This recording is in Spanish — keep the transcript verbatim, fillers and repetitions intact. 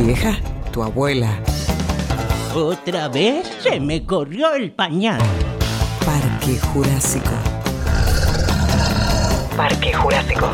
vieja? Tu abuela. ¿Otra vez se me corrió el pañal? Parque Jurásico. Parque Jurásico.